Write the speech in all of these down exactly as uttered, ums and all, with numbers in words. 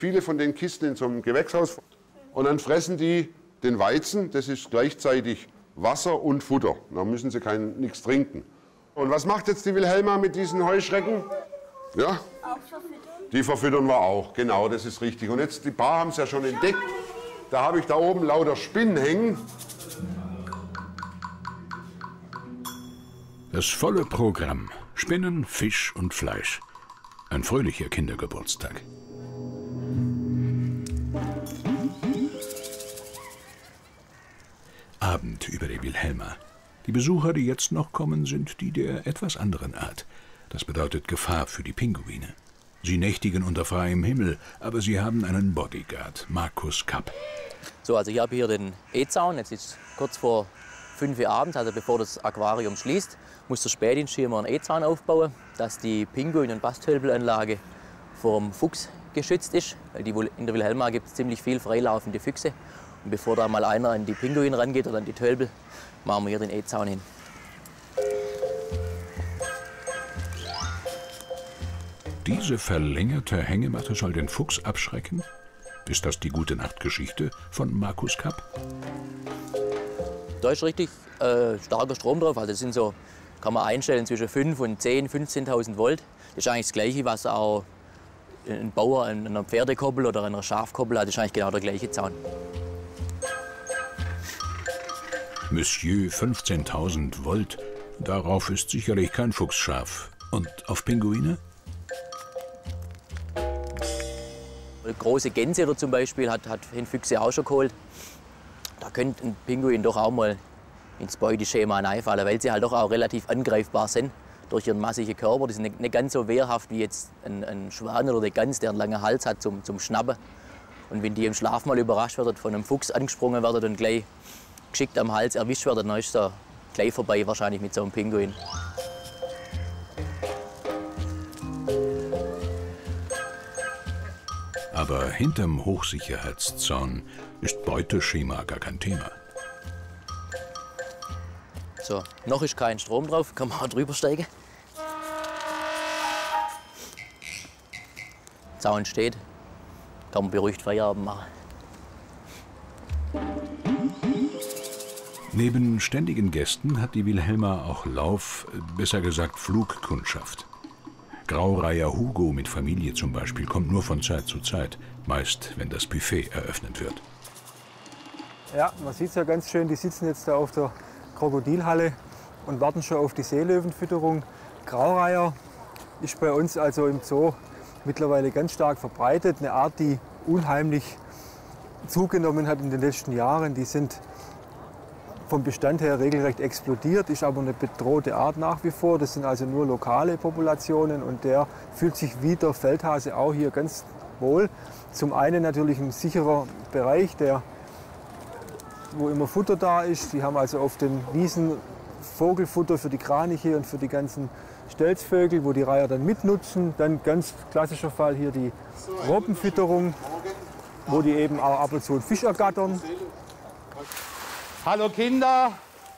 Viele von den Kisten in so einem Gewächshaus. Und dann fressen die den Weizen, das ist gleichzeitig Wasser und Futter. Da müssen sie kein, nichts trinken. Und was macht jetzt die Wilhelma mit diesen Heuschrecken? Ja? Auch verfüttern. Die verfüttern wir auch, genau, das ist richtig. Und jetzt, die paar haben es ja schon entdeckt. Da habe ich da oben lauter Spinnen hängen. Das volle Programm. Spinnen, Fisch und Fleisch. Ein fröhlicher Kindergeburtstag. Abend über der Wilhelma. Die Besucher, die jetzt noch kommen, sind die der etwas anderen Art. Das bedeutet Gefahr für die Pinguine. Sie nächtigen unter freiem Himmel, aber sie haben einen Bodyguard, Markus Kapp. So, also ich habe hier den E-Zaun. Jetzt ist kurz vor fünf Uhr abends, also bevor das Aquarium schließt, muss der Spätdienstschirmer einen E-Zaun aufbauen, dass die Pinguin- und Basttölpelanlage vom Fuchs geschützt ist. Weil die, in der Wilhelma gibt es ziemlich viel freilaufende Füchse. Und bevor da mal einer an die Pinguine rangeht oder an die Tölpel, machen wir hier den E-Zaun hin. Diese verlängerte Hängematte soll den Fuchs abschrecken? Ist das die Gute-Nacht-Geschichte von Markus Kapp? Da ist richtig äh, starker Strom drauf. Also das sind so, kann man einstellen zwischen fünf und zehn, fünfzehntausend Volt. Das ist eigentlich das Gleiche, was auch ein Bauer an einer Pferdekoppel oder einer Schafkoppel hat. Das ist eigentlich genau der gleiche Zaun. Monsieur, fünfzehntausend Volt. Darauf ist sicherlich kein Fuchs scharf. Und auf Pinguine? Große Gänse oder zum Beispiel hat, hat den Füchse auch schon geholt. Da könnte ein Pinguin doch auch mal ins Beuteschema hineinfallen, weil sie halt doch auch relativ angreifbar sind durch ihren massigen Körper. Die sind nicht, nicht ganz so wehrhaft wie jetzt ein, ein Schwan oder der Gans, der einen langen Hals hat zum, zum Schnappen. Und wenn die im Schlaf mal überrascht werden, von einem Fuchs angesprungen werden und gleich geschickt am Hals erwischt werden, dann ist er gleich vorbei wahrscheinlich mit so einem Pinguin. Aber hinterm Hochsicherheitszaun ist Beuteschema gar kein Thema. So, noch ist kein Strom drauf, kann man auch drüber steigen. Zaun steht, kann man beruhigt Feierabend machen. Neben ständigen Gästen hat die Wilhelma auch Lauf, besser gesagt Flugkundschaft. Graureiher Hugo mit Familie zum Beispiel kommt nur von Zeit zu Zeit, meist wenn das Buffet eröffnet wird. Ja, man sieht es ja ganz schön, die sitzen jetzt da auf der Krokodilhalle und warten schon auf die Seelöwenfütterung. Graureiher ist bei uns also im Zoo mittlerweile ganz stark verbreitet. Eine Art, die unheimlich zugenommen hat in den letzten Jahren. Die sind vom Bestand her regelrecht explodiert, ist aber eine bedrohte Art nach wie vor. Das sind also nur lokale Populationen und der fühlt sich wie der Feldhase auch hier ganz wohl. Zum einen natürlich ein sicherer Bereich, der, wo immer Futter da ist. Die haben also auf den Wiesen Vogelfutter für die Kraniche und für die ganzen Stelzvögel, wo die Reiher dann mitnutzen. Dann ganz klassischer Fall hier die Robbenfütterung, wo die eben auch ab und zu einen Fisch ergattern. Hallo Kinder!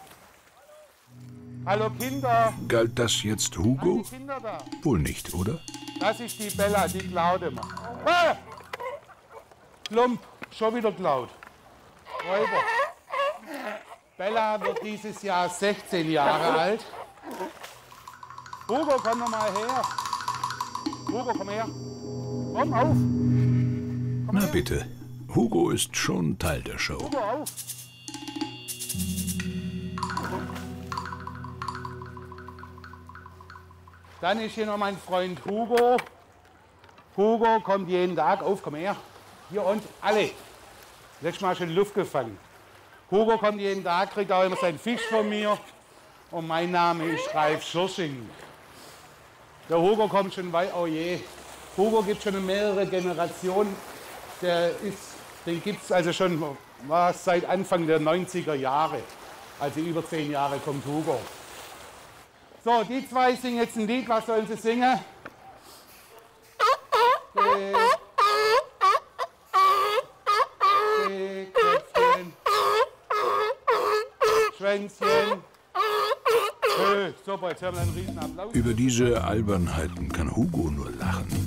Hallo Kinder! Galt das jetzt Hugo? Kinder da. Wohl nicht, oder? Das ist die Bella, die klaut immer. Ah! Klump, schon wieder klaut. Räuber. Bella wird dieses Jahr sechzehn Jahre alt. Hugo, komm noch mal her. Hugo, komm her. Komm auf. Komm Na her. bitte, Hugo ist schon Teil der Show. Hugo, auf. Dann ist hier noch mein Freund Hugo. Hugo kommt jeden Tag auf, komm her. Hier und alle. Letztes Mal schon Luft gefangen. Hugo kommt jeden Tag, kriegt auch immer seinen Fisch von mir. Und mein Name ist Ralf Schirsching. Der Hugo kommt schon weit, oh je. Hugo gibt schon mehrere Generationen. Der ist, den gibt es also schon war seit Anfang der neunziger Jahre. Also über zehn Jahre kommt Hugo. So, die zwei singen jetzt ein Lied. Was sollen sie singen? Äh, äh, Köpfchen, Schwänzchen. Äh, super, jetzt haben wir einen riesen Applaus. Über diese Albernheiten kann Hugo nur lachen.